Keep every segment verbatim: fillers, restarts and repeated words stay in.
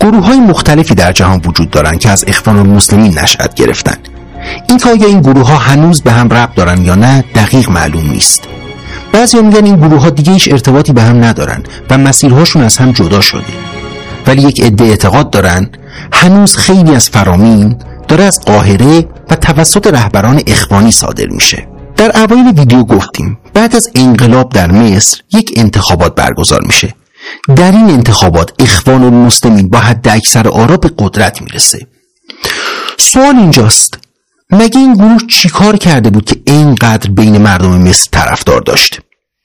گروه‌های مختلفی در جهان وجود دارند که از اخوان المسلمین نشأت گرفتن. اینکه آیا این گروه‌ها هنوز به هم ربط دارن یا نه دقیق معلوم نیست. بعضی میگن این گروه‌ها دیگه هیچ ارتباطی به هم ندارن و مسیرهاشون از هم جدا شده. ولی یک عده اعتقاد دارن هنوز خیلی از فرامین داره از قاهره و توسط رهبران اخوانی صادر میشه. در اوایل ویدیو گفتیم بعد از انقلاب در مصر یک انتخابات برگزار میشه. در این انتخابات اخوان المسلمین با حد اکثر آرا به قدرت میرسه. سوال اینجاست مگه این گروه چیکار کرده بود که اینقدر بین مردم مصر طرفدار داشت؟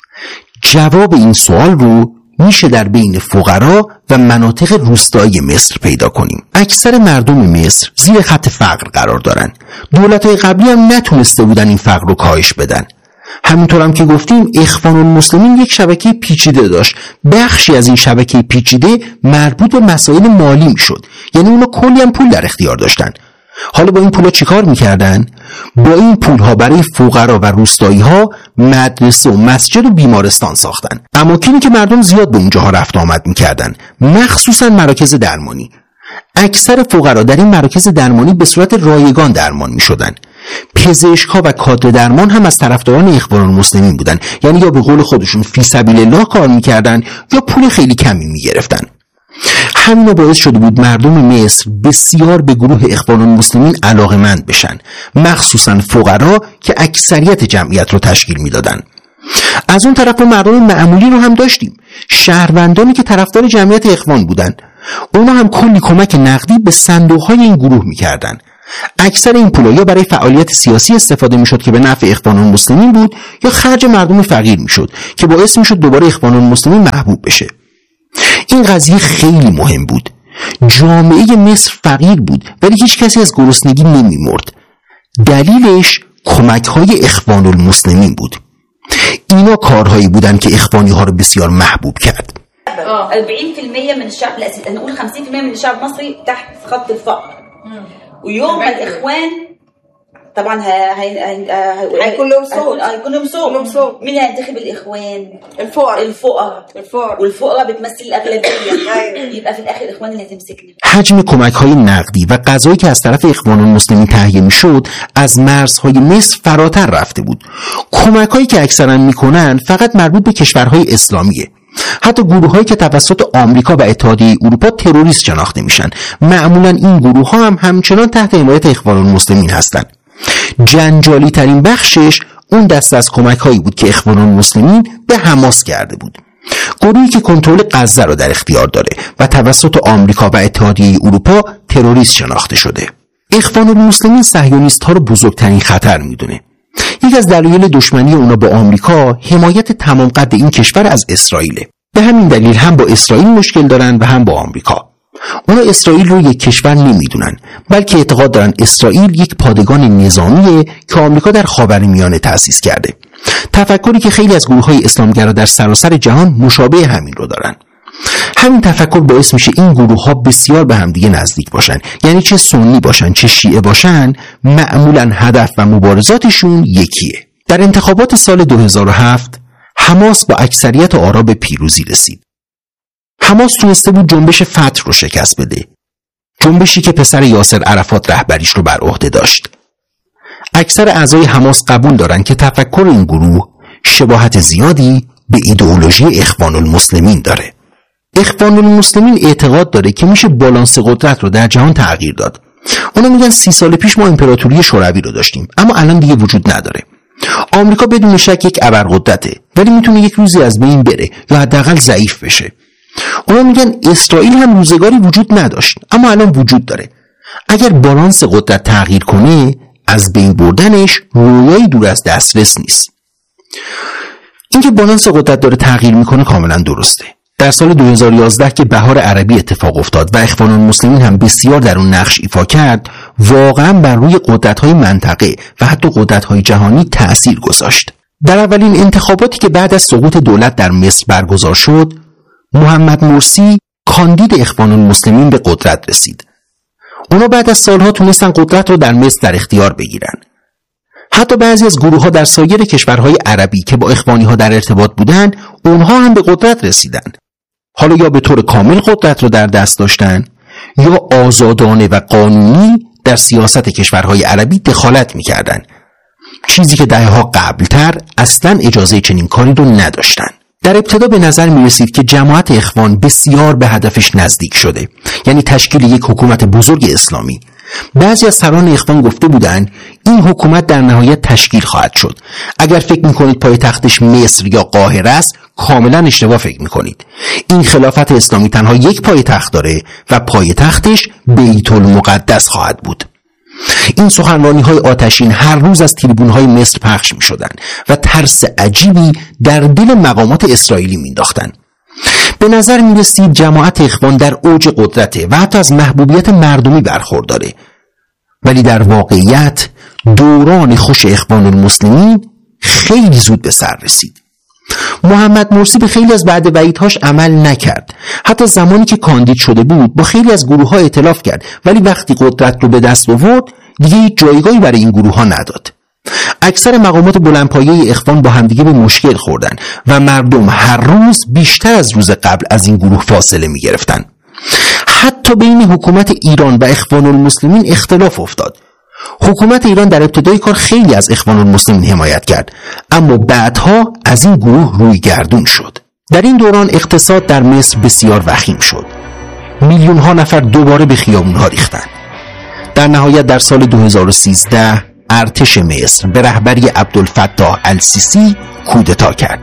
جواب این سوال رو میشه در بین فقرا و مناطق روستایی مصر پیدا کنیم. اکثر مردم مصر زیر خط فقر قرار دارن. دولت‌های قبلی هم نتونسته بودن این فقر رو کاهش بدن. همینطور هم که گفتیم اخوان المسلمین یک شبکه پیچیده داشت. بخشی از این شبکه پیچیده مربوط به مسائل مالی میشد. یعنی اونا کلی هم پول در اختیار داشتن. حالا با این پولا چیکار میکردن؟ با این پولها برای فقرا و روستایی ها مدرسه و مسجد و بیمارستان ساختن. اماکنی که مردم زیاد به اونجاها رفت آمد میکردن، مخصوصا مراکز درمانی. اکثر فقرا در این مراکز درمانی به صورت رایگان درمان میشدن. پزشک‌ها و کادر درمان هم از طرفداران اخوان المسلمین بودن. یعنی یا به قول خودشون فی سبیل الله کار میکردن یا پول خیلی کمی میگرفتن. همین باعث شده بود مردم مصر بسیار به گروه اخوان المسلمین علاقه‌مند بشن، مخصوصا فقرا که اکثریت جمعیت رو تشکیل میدادن. از اون طرف مردم معمولی رو هم داشتیم، شهروندانی که طرفدار جمعیت اخوان بودن. اونا هم کلی کمک نقدی به صندوق‌های این گروه میکردن. اکثر این پولا یا برای فعالیت سیاسی استفاده میشد که به نفع اخوان المسلمین بود یا خرج مردم فقیر میشد که باعث میشد دوباره اخوان المسلمین محبوب بشه. این قضیه خیلی مهم بود. جامعه مصر فقیر بود ولی هیچ کسی از گرسنگی نمی مرد. دلیلش کمک‌های اخوان المسلمین بود. اینا کارهایی بودن که اخوانی ها رو بسیار محبوب کرد. أربعين بالمية من الشعب الأساسي، نقول خمسين بالمية من الشعب المصري تحت خط الفقر. ويوم الإخوان طبعا هيكون لهم صوت، هيكون لهم صوت. مين هينتخب الإخوان؟ الفقراء. الفقراء الفقراء والفقراء بتمثل الأغلبية. يبقى في الآخر الإخوان اللي هتمسكنا. حجم کمک‌های نقدی و غذایی که از طرف اخوان المسلمین تهیه می‌شد از مرزهای مصر فراتر رفته بود. کمک‌هایی که اکثرا می‌کنن فقط مربوط به کشورهای اسلامیه. حتی گروه‌هایی که توسط آمریکا و اتحادیه اروپا تروریست شناخته میشن، معمولا این گروه‌ها هم همچنان تحت حمایت اخوان المسلمین هستند. جنجالی ترین بخشش اون دست از کمک هایی بود که اخوان المسلمین به حماس کرده بود. گروهی که کنترل غزه را در اختیار داره و توسط آمریکا و اتحادیه اروپا تروریست شناخته شده. اخوان المسلمین صهیونیست ها رو بزرگترین خطر میدونه. یک از دلایل دشمنی اونا با آمریکا حمایت تمام قد این کشور از اسرائیل. به همین دلیل هم با اسرائیل مشکل دارن و هم با آمریکا. اونا اسرائیل رو یک کشور نمیدونن، بلکه اعتقاد دارن اسرائیل یک پادگان نظامیه که آمریکا در خاورمیانه تأسیس کرده. تفکری که خیلی از گروه‌های اسلامگرا در سراسر جهان مشابه همین رو دارن. همین تفکر باعث میشه این گروه‌ها بسیار به هم دیگه نزدیک باشن. یعنی چه سنی باشن چه شیعه باشن، معمولاً هدف و مبارزاتشون یکیه. در انتخابات سال دو هزار و هفت حماس با اکثریت آرا به پیروزی رسید. حماس تونسته بود جنبش فتح رو شکست بده. جنبشی که پسر یاسر عرفات رهبریش رو بر عهده داشت. اکثر اعضای حماس قبول دارن که تفکر این گروه شباهت زیادی به ایدئولوژی اخوان المسلمین داره. اخوان المسلمین اعتقاد داره که میشه بالانس قدرت رو در جهان تغییر داد. اونا میگن سی سال پیش ما امپراتوری شوروی رو داشتیم اما الان دیگه وجود نداره. آمریکا بدون شک یک ابرقدرته ولی میتونه یک روزی از بین بره یا حداقل ضعیف بشه. اونا میگن اسرائیل هم روزگاری وجود نداشت اما الان وجود داره. اگر بالانس قدرت تغییر کنه از بین بردنش رویایی دور از دسترس نیست. اینکه بالانس قدرت داره تغییر میکنه کاملا درسته. در سال دو هزار و یازده که بهار عربی اتفاق افتاد و اخوان المسلمین هم بسیار در اون نقش ایفا کرد، واقعا بر روی قدرت‌های منطقه و حتی قدرت‌های جهانی تأثیر گذاشت. در اولین انتخاباتی که بعد از سقوط دولت در مصر برگزار شد، محمد مرسی کاندید اخوان المسلمین به قدرت رسید. اونا بعد از سالها تونستن قدرت رو در مصر در اختیار بگیرن. حتی بعضی از گروه‌ها در سایر کشورهای عربی که با اخوانی‌ها در ارتباط بودن، اونها هم به قدرت رسیدن. حالا یا به طور کامل قدرت رو در دست داشتن یا آزادانه و قانونی در سیاست کشورهای عربی دخالت می‌کردند، چیزی که دهه‌ها قبلتر اصلاً اجازه چنین کاری رو نداشتند. در ابتدا به نظر می رسید که جماعت اخوان بسیار به هدفش نزدیک شده، یعنی تشکیل یک حکومت بزرگ اسلامی. بعضی از سران اخوان گفته بودند این حکومت در نهایت تشکیل خواهد شد. اگر فکر می کنید پایتختش مصر یا قاهره است، کاملا اشتباه فکر می کنید. این خلافت اسلامی تنها یک پایتخت داره و پایتختش بیت المقدس خواهد بود. این سخنرانی های آتشین هر روز از تریبون های مصر پخش می شدن و ترس عجیبی در دل مقامات اسرائیلی می انداختن. به نظر می رسید جماعت اخوان در اوج قدرته و حتی از محبوبیت مردمی برخورداره، ولی در واقعیت دوران خوش اخوان المسلمین خیلی زود به سر رسید. محمد مرسی به خیلی از وعده وعیدهاش عمل نکرد. حتی زمانی که کاندید شده بود با خیلی از گروه ها ائتلاف کرد، ولی وقتی قدرت رو به دست آورد دیگه هیچ جایگاهی برای این گروه ها نداد. اکثر مقامات بلندپایه اخوان با همدیگه به مشکل خوردن و مردم هر روز بیشتر از روز قبل از این گروه فاصله می گرفتن. حتی بین حکومت ایران و اخوان المسلمین اختلاف افتاد. حکومت ایران در ابتدای کار خیلی از اخوان المسلمین حمایت کرد، اما بعدها از این گروه روی گردون شد. در این دوران اقتصاد در مصر بسیار وخیم شد. میلیون ها نفر دوباره به خیابون ها ریختند. در نهایت در سال دو هزار و سیزده ارتش مصر به رهبری عبدالفتاح السیسی کودتا کرد.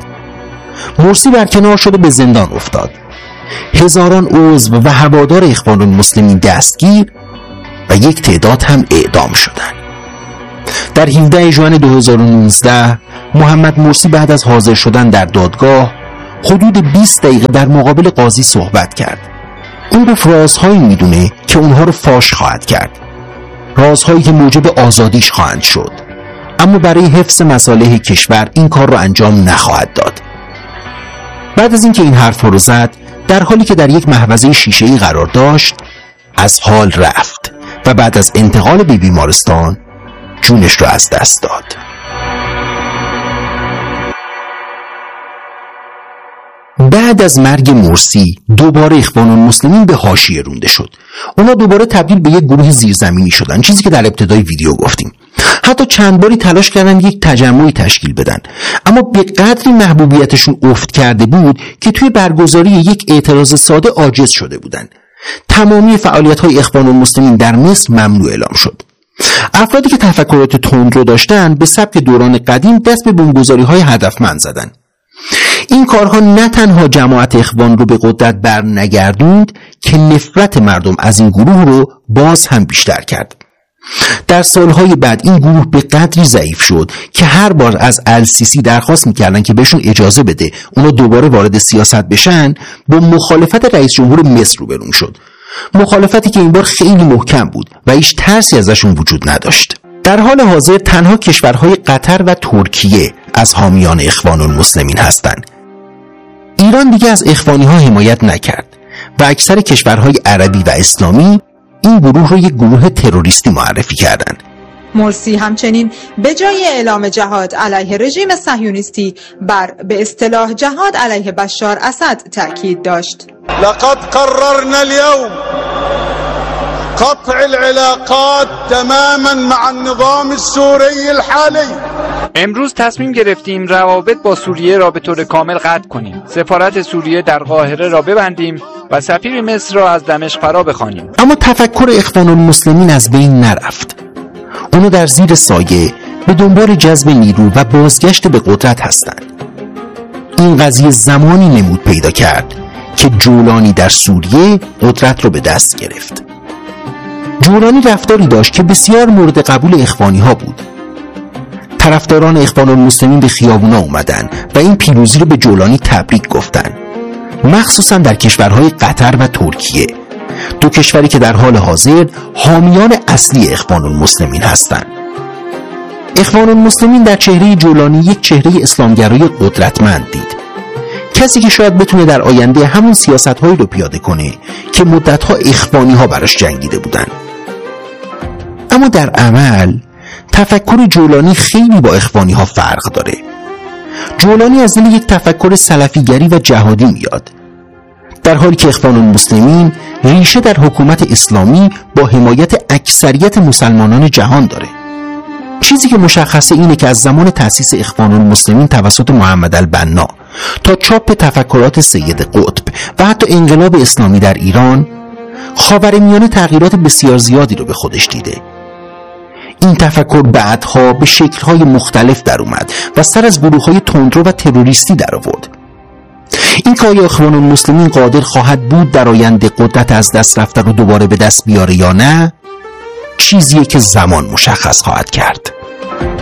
مرسی برکنار شده به زندان افتاد. هزاران عضو و هوادار اخوان المسلمین دستگیر و یک تعداد هم اعدام شدند. در هفدهم ژوئن دو هزار و نوزده محمد مرسی بعد از حاضر شدن در دادگاه حدود بیست دقیقه در مقابل قاضی صحبت کرد. اون گفت رازهایی میدونه که اونها رو فاش خواهد کرد، رازهایی که موجب آزادیش خواهند شد، اما برای حفظ مصالح کشور این کار رو انجام نخواهد داد. بعد از اینکه این حرف رو زد، در حالی که در یک محفظه شیشه‌ای قرار داشت از حال رفت و بعد از انتقال به بیمارستان جونش رو از دست داد. بعد از مرگ مرسی دوباره اخوان المسلمین به حاشیه رونده شد. اونا دوباره تبدیل به یک گروه زیرزمینی شدن، چیزی که در ابتدای ویدیو گفتیم. حتی چند باری تلاش کردن یک تجمعی تشکیل بدن، اما به قدری محبوبیتشون افت کرده بود که توی برگزاری یک اعتراض ساده عاجز شده بودن. تمامی فعالیت‌های اخوان المسلمین در مصر ممنوع اعلام شد. افرادی که تفکرات تندرو داشتن به سبک دوران قدیم دست به بمبگذاری‌های هدفمند زدن. این کارها نه تنها جماعت اخوان رو به قدرت بر نگردوند که نفرت مردم از این گروه رو باز هم بیشتر کرد. در سالهای بعد این گروه به قدری ضعیف شد که هر بار از السیسی درخواست میکردن که بهشون اجازه بده اونا دوباره وارد سیاست بشن، با مخالفت رئیس جمهور مصر روبرو شد. مخالفتی که این بار خیلی محکم بود و هیچ ترسی ازشون وجود نداشت. در حال حاضر تنها کشورهای قطر و ترکیه از حامیان اخوان المسلمین هستند. ایران دیگه از اخوانی ها حمایت نکرد و اکثر کشورهای عربی و اسلامی این گروه رو یک گروه تروریستی معرفی کردند. مرسی همچنین به جای اعلام جهاد علیه رژیم صهیونیستی بر به اصطلاح جهاد علیه بشار اسد تأکید داشت. لقد قررنا اليوم قطع العلاقات تماما مع النظام السوري الحالي. امروز تصمیم گرفتیم روابط با سوریه را به طور کامل قطع کنیم. سفارت سوریه در قاهره را ببندیم و سفیر مصر را از دمشق فرا بخوانیم. اما تفکر اخوان المسلمین از بین نرفت. اونو در زیر سایه به دنبال جذب نیرو و بازگشت به قدرت هستند. این قضیه زمانی نمود پیدا کرد که جولانی در سوریه قدرت رو به دست گرفت. جولانی رفتاری داشت که بسیار مورد قبول اخوانی ها بود. طرفداران اخوان المسلمین به خیابونا اومدن و این پیروزی رو به جولانی تبریک گفتن، مخصوصا در کشورهای قطر و ترکیه، دو کشوری که در حال حاضر حامیان اصلی اخوان المسلمین هستند. اخوان المسلمین در چهره جولانی یک چهره اسلامگرای قدرتمند دید، کسی که شاید بتونه در آینده همون سیاست‌هایی رو پیاده کنه که مدت‌ها اخوانی‌ها براش جنگیده بودن. اما در عمل تفکر جولانی خیلی با اخوانی‌ها فرق داره. جولانی از دل یک تفکر سلفیگری و جهادی میاد. در حالی که اخوان المسلمین ریشه در حکومت اسلامی با حمایت اکثریت مسلمانان جهان داره. چیزی که مشخصه اینه که از زمان تأسیس اخوان المسلمین توسط محمد البنا تا چاپ تفکرات سید قطب و حتی انقلاب اسلامی در ایران، خاورمیانه تغییرات بسیار زیادی رو به خودش دیده. این تفکر بعدها به شکل‌های مختلف در اومد و سر از گروه‌های تندرو و تروریستی در آورد. این که آیا اخوان المسلمین قادر خواهد بود در آینده قدرت از دست رفته رو دوباره به دست بیاره یا نه، چیزیه که زمان مشخص خواهد کرد.